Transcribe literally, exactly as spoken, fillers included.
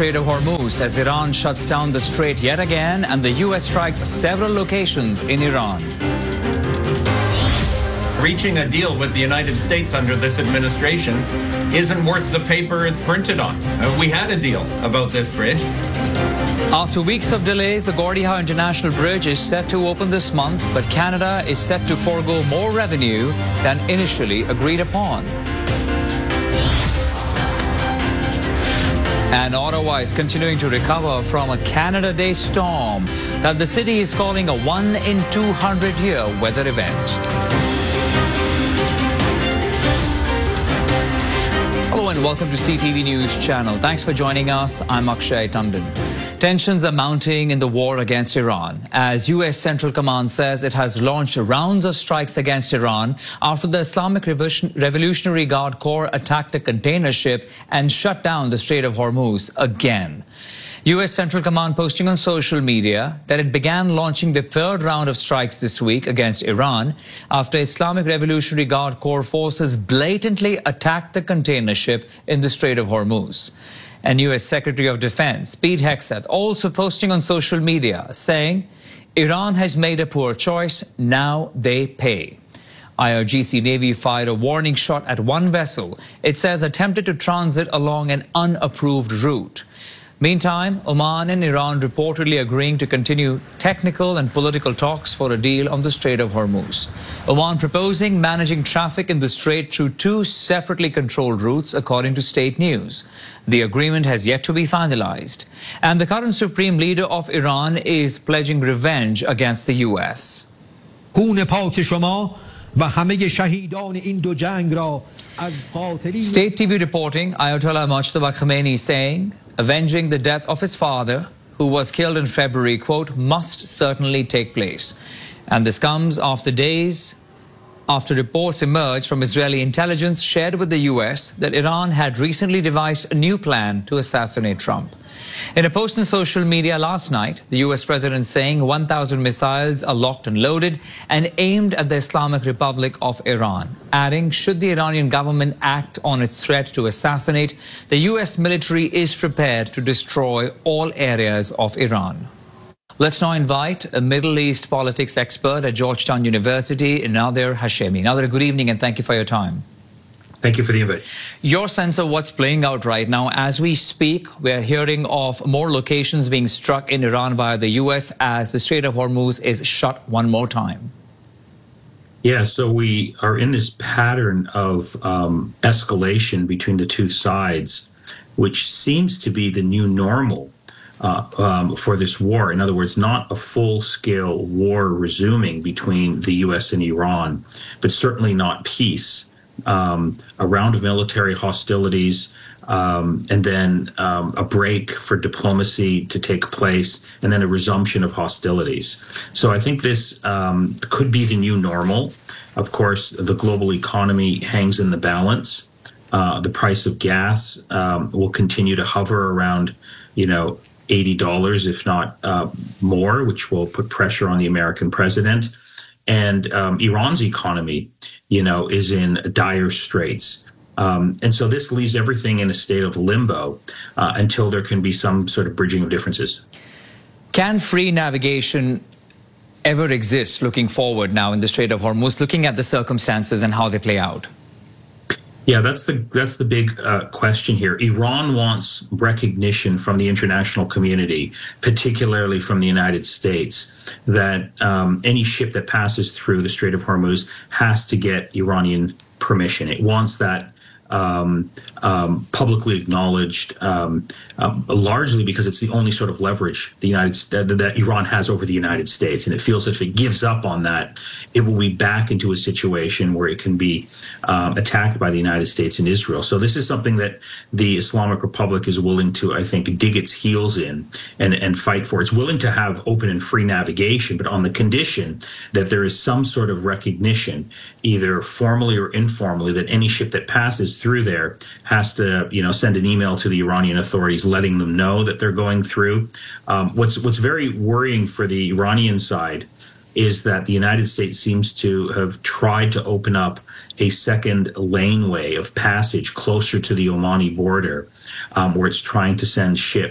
Strait of Hormuz as Iran shuts down the strait yet again and the U S strikes several locations in Iran. Reaching a deal with the United States under this administration isn't worth the paper it's printed on. Uh, we had a deal about this bridge. After weeks of delays, the Gordie Howe International Bridge is set to open this month, but Canada is set to forego more revenue than initially agreed upon. And Ottawa is continuing to recover from a Canada Day storm that the city is calling a one in two hundred year weather event. Hello and welcome to C T V News Channel. Thanks for joining us. I'm Akshay Tandon. Tensions are mounting in the war against Iran as U S Central Command says it has launched rounds of strikes against Iran after the Islamic Revolutionary Guard Corps attacked a container ship and shut down the Strait of Hormuz again. U S Central Command posting on social media that it began launching the third round of strikes this week against Iran after Islamic Revolutionary Guard Corps forces blatantly attacked the container ship in the Strait of Hormuz. And U S Secretary of Defense Pete Hegseth also posting on social media saying, Iran has made a poor choice, now they pay. I R G C Navy fired a warning shot at one vessel, it says attempted to transit along an unapproved route. Meantime, Oman and Iran reportedly agreeing to continue technical and political talks for a deal on the Strait of Hormuz. Oman proposing managing traffic in the strait through two separately controlled routes, according to state news. The agreement has yet to be finalized. And the current supreme leader of Iran is pledging revenge against the U S. State T V reporting, Ayatollah Mojtaba Khamenei saying, avenging the death of his father, who was killed in February, quote, must certainly take place. And this comes after days after reports emerged from Israeli intelligence shared with the U S that Iran had recently devised a new plan to assassinate Trump. In a post on social media last night, the U S president saying one thousand missiles are locked and loaded and aimed at the Islamic Republic of Iran, adding, should the Iranian government act on its threat to assassinate, the U S military is prepared to destroy all areas of Iran. Let's now invite a Middle East politics expert at Georgetown University, Nader Hashemi. Nader, good evening and thank you for your time. Thank you for the invite. Your sense of what's playing out right now as we speak, we're hearing of more locations being struck in Iran via the U S as the Strait of Hormuz is shut one more time. Yeah, so we are in this pattern of um, escalation between the two sides, which seems to be the new normal uh, um, for this war. In other words, not a full-scale war resuming between the U S and Iran, but certainly not peace. Um, a round of military hostilities, um, and then um, a break for diplomacy to take place, and then a resumption of hostilities. So I think this um, could be the new normal. Of course, the global economy hangs in the balance. Uh, the price of gas um, will continue to hover around, you know, eighty dollars, if not uh, more, which will put pressure on the American president. And um, Iran's economy, you know, is in dire straits. Um, and so this leaves everything in a state of limbo uh, until there can be some sort of bridging of differences. Can free navigation ever exist looking forward now in the Strait of Hormuz, looking at the circumstances and how they play out? Yeah, that's the that's the big uh, question here. Iran wants recognition from the international community, particularly from the United States, that um, any ship that passes through the Strait of Hormuz has to get Iranian permission. It wants that um, um, publicly acknowledged, um, uh, largely because it's the only sort of leverage the United that, that Iran has over the United States, and it feels that if it gives up on that, it will be back into a situation where it can be um, attacked by the United States and Israel. So this is something that the Islamic Republic is willing to, I think, dig its heels in and, and fight for. It's willing to have open and free navigation, but on the condition that there is some sort of recognition, either formally or informally, that any ship that passes through there has to, you know, send an email to the Iranian authorities letting them know that they're going through. Um, what's what's very worrying for the Iranian side is that the United States seems to have tried to open up a second laneway of passage closer to the Omani border, um, where it's trying to send ships